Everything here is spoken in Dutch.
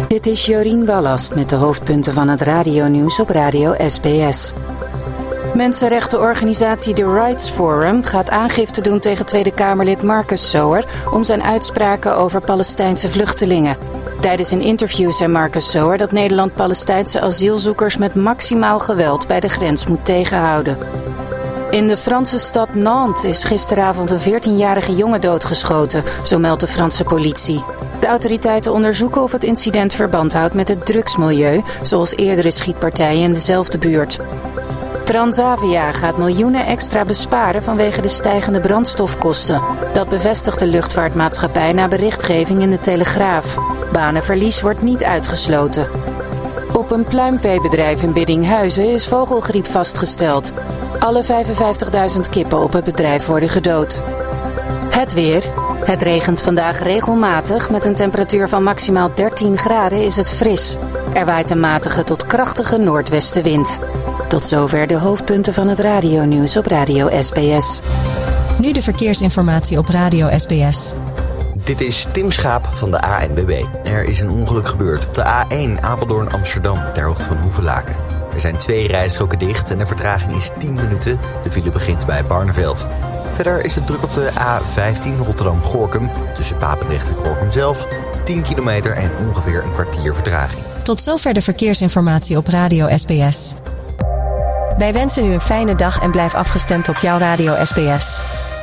Dit is Jorien Wallast met de hoofdpunten van het radionieuws op Radio SBS. Mensenrechtenorganisatie The Rights Forum gaat aangifte doen tegen Tweede Kamerlid Marcus Sower om zijn uitspraken over Palestijnse vluchtelingen. Tijdens een interview zei Marcus Sower dat Nederland Palestijnse asielzoekers met maximaal geweld bij de grens moet tegenhouden. In de Franse stad Nantes is gisteravond een 14-jarige jongen doodgeschoten, zo meldt de Franse politie. De autoriteiten onderzoeken of het incident verband houdt met het drugsmilieu, zoals eerdere schietpartijen in dezelfde buurt. Transavia gaat miljoenen extra besparen vanwege de stijgende brandstofkosten. Dat bevestigt de luchtvaartmaatschappij na berichtgeving in de Telegraaf. Banenverlies wordt niet uitgesloten. Op een pluimveebedrijf in Biddinghuizen is vogelgriep vastgesteld. Alle 55.000 kippen op het bedrijf worden gedood. Het weer. Het regent vandaag regelmatig. Met een temperatuur van maximaal 13 graden is het fris. Er waait een matige tot krachtige noordwestenwind. Tot zover de hoofdpunten van het radionieuws op Radio SBS. Nu de verkeersinformatie op Radio SBS. Dit is Tim Schaap van de ANWB. Er is een ongeluk gebeurd op de A1 Apeldoorn-Amsterdam, ter hoogte van Hoevelaken. Er zijn 2 rijstroken dicht en de vertraging is 10 minuten. De file begint bij Barneveld. Verder is het druk op de A15 Rotterdam-Gorinchem, tussen Papendrecht en Gorinchem zelf. 10 kilometer en ongeveer een kwartier vertraging. Tot zover de verkeersinformatie op Radio SBS. Wij wensen u een fijne dag en blijf afgestemd op jouw Radio SBS.